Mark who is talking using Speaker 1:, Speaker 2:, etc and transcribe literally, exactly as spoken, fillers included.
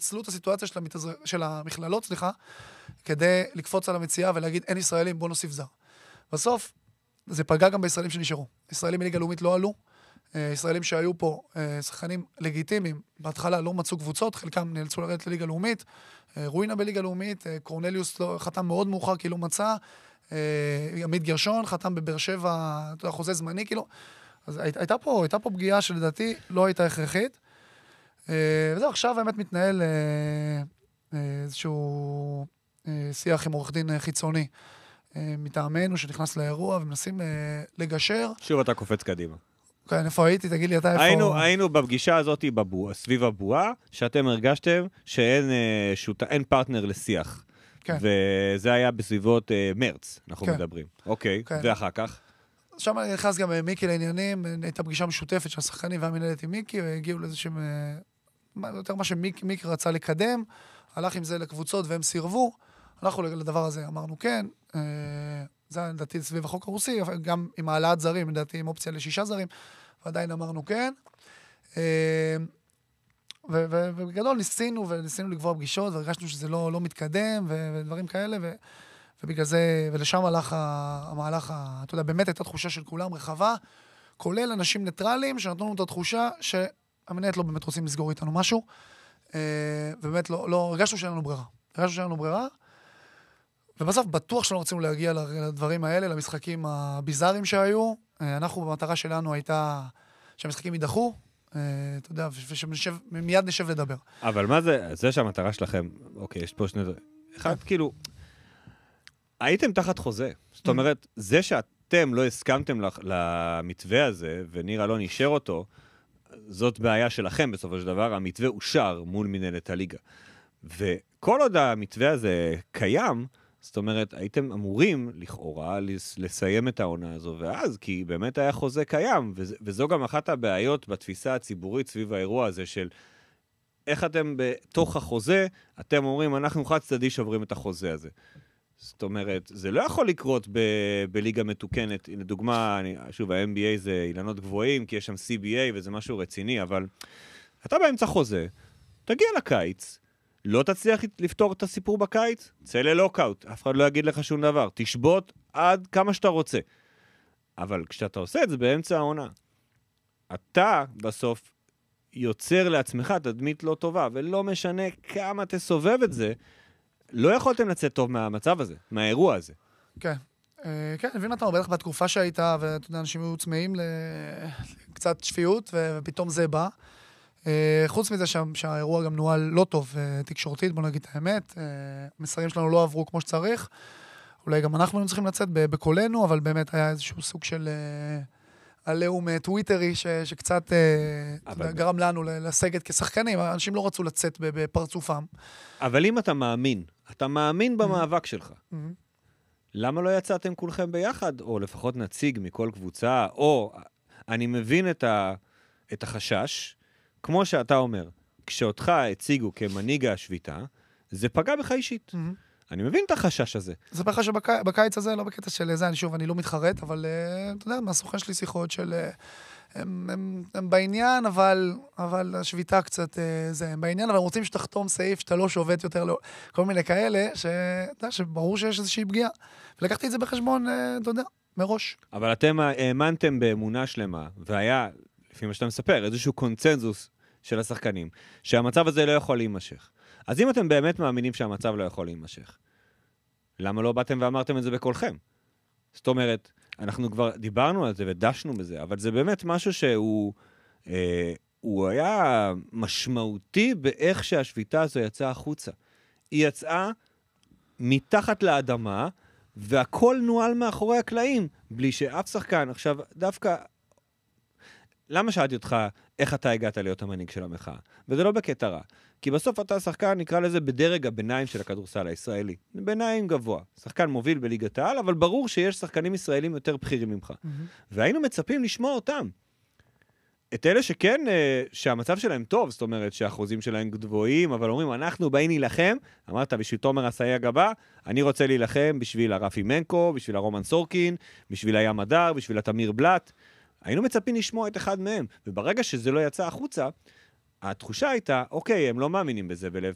Speaker 1: ניצלו את הסיטואציה של, המתאזר, של המכללות, סליחה, כדי לקפוץ על המציאה ולהגיד, אין ישראלים, בוא נוסיף זר. בסוף, זה פגע גם בישראלים שנשארו. ישראלים מליגה לאומית לא עלו, ישראלים שהיו פה, שחקנים לגיטימיים, בהתחלה לא מצאו קבוצות, חלקם נאלצו לרדת לליגה לאומית, רוינה בליגה לאומית, קורנליוס לא, חתם מאוד מאוחר, כי לא מצא, עמית גרשון חתם בבאר שבע, חוזה זמני, כאילו, אז הייתה פה, הייתה פה פגיעה שלדעתי לא הייתה הכרחית, וזהו, עכשיו באמת מתנהל איזשהו שיח עם עורך דין חיצוני, מטעמנו שנכנס לאירוע, ומנסים לגשר.
Speaker 2: שוב אתה קופץ קדימה.
Speaker 1: כן, איפה הייתי? תגיד לי, אתה איפה...
Speaker 2: היינו, היינו בפגישה הזאת בבוע, סביב הבועה, שאתם הרגשתם שאין שוט... אין פרטנר לשיח.
Speaker 1: כן.
Speaker 2: וזה היה בסביבות uh, מרץ, אנחנו
Speaker 1: כן.
Speaker 2: מדברים. אוקיי,
Speaker 1: כן.
Speaker 2: ואחר כך?
Speaker 1: שם נכנס גם מיקי לעניינים, הייתה פגישה משותפת של השחקנים והמנהלת עם מיקי, והגיעו לזה שהם... יותר מה שמיקי רצה לקדם, הלך עם זה לקבוצות והם סירבו, הלכנו לדבר הזה, אמרנו כן, זה לדעתי סביב החוק הרוסי, גם עם העלאת זרים, לדעתי עם אופציה לשישה זרים, ועדיין אמרנו כן. ובגדול ניסינו, וניסינו לקבוע פגישות, והרגשנו שזה לא, לא מתקדם, ודברים כאלה, ו, ובגלל זה, ולשם הלך המהלך, אתה יודע, באמת הייתה תחושה של כולם רחבה, כולל אנשים ניטרליים, שנתנו לנו את התחושה שהמנהלת לא באמת רוצים לסגור איתנו משהו, ובאמת לא, לא, הרגשנו שאין לנו ברירה. הרגשנו שאין לנו ברירה, ובסוף בטוח שלא רצינו להגיע לדברים האלה, למשחקים הביזאריים שהיו. אנחנו, במטרה שלנו הייתה שהמשחקים יידחו, אתה יודע, ומיד נשב לדבר.
Speaker 2: אבל מה זה, זה שהמטרה שלכם, אוקיי, יש פה שני דברים. אחד, כאילו, הייתם תחת חוזה. זאת אומרת, זה שאתם לא הסכמתם למתווה הזה, ונירה לא נשאר אותו, זאת בעיה שלכם בסופו של דבר, המתווה אושר מול מנהלת הליגה. וכל עוד המתווה הזה קיים, זאת אומרת, הייתם אמורים לכאורה לסיים את העונה הזו, ואז, כי באמת היה חוזה קיים, וזו גם אחת הבעיות בתפיסה הציבורית סביב האירוע הזה של איך אתם בתוך החוזה, אתם אומרים, אנחנו חד צדדי שוברים את החוזה הזה. זאת אומרת, זה לא יכול לקרות ב- בליגה מתוקנת. לדוגמה, אני, שוב, ה-אם בי איי זה אילנות גבוהים, כי יש שם סי בי איי וזה משהו רציני, אבל אתה באמצע חוזה, תגיע לקיץ, לא תצליח לפתור את הסיפור בקיץ, צא ללוקאוט, אף אחד לא יגיד לך שום דבר, תשבות עד כמה שאתה רוצה. אבל כשאתה עושה את זה באמצע העונה, אתה בסוף יוצר לעצמך תדמית לא טובה, ולא משנה כמה תסובב את זה, לא יכולתם לצאת טוב מהמצב הזה, מהאירוע הזה. כן.
Speaker 1: כן, הבין אתה, בטח בתקופה שהייתה, ואתה יודע, אנשים היו צמאים לקצת שפיות, ופתאום זה בא. חוץ מזה שהאירוע גם נועל לא טוב תקשורתית, בוא נגיד את האמת, המסרים שלנו לא עברו כמו שצריך, אולי גם אנחנו היינו צריכים לצאת בקולנו, אבל באמת היה איזשהו סוג של עליהום טוויטרי, שקצת גרם לנו לסגת כשחקנים, אנשים לא רצו לצאת בפרצופם.
Speaker 2: אבל אם אתה מאמין, אתה מאמין במאבק שלך, למה לא יצאתם כולכם ביחד, או לפחות נציג מכל קבוצה, או אני מבין את החשש, כמו שאתה אומר, כשאותך הציגו כמנהיג השביתה, זה פגע בך אישית. אני מבין את החשש הזה.
Speaker 1: זה פגע שבקיץ הזה, לא בקטע של זה, אני שוב, אני לא מתחרט, אבל אתה יודע, מהסוכן שלי שיחות של... הם, הם, הם בעניין, אבל, אבל השביתה קצת זה, הם בעניין, אבל הם רוצים שתחתום סעיף שאתה לא שובת יותר, לא, כל מיני כאלה, שאתה יודע, שברור שיש איזושהי פגיעה. ולקחתי את זה בחשבון, אתה יודע, מראש.
Speaker 2: אבל אתם האמנתם באמונה שלמה, והיה, לפי מה שאתה מספר, איזשהו קונצנזוס של השחקנים, שהמצב הזה לא יכול להימשך. אז אם אתם באמת מאמינים שהמצב לא יכול להימשך, למה לא באתם ואמרתם את זה בקולכם? זאת אומרת, אנחנו כבר דיברנו על זה ודשנו בזה, אבל זה באמת משהו שהוא אה, הוא היה משמעותי באיך שהשביתה הזו יצאה החוצה. היא יצאה מתחת לאדמה, והכל נועל מאחורי הקלעים, בלי שאף שחקן, עכשיו דווקא, למה שאלתי אותך איך אתה הגעת להיות המנהיג של המחאה? וזה לא בקטע רע. כי בסוף אתה שחקן, נקרא לזה בדרג הביניים של הכדורסל הישראלי. ביניים גבוה. שחקן מוביל בליגת העל, אבל ברור שיש שחקנים ישראלים יותר בכירים ממך. Mm-hmm. והיינו מצפים לשמוע אותם. את אלה שכן, שהמצב שלהם טוב, זאת אומרת שהאחוזים שלהם גבוהים, אבל אומרים, אנחנו באים להילחם, אמרת, בשביל תומר עשאי הגבה, אני רוצה להילחם בשביל הרפי מנקו, בשביל הרומן סורקין, בשביל הים הדר, בשביל התמיר בלט. היינו מצפים לשמוע את אחד מהם, וברגע שזה לא יצא החוצה, התחושה הייתה, אוקיי, הם לא מאמינים בזה בלב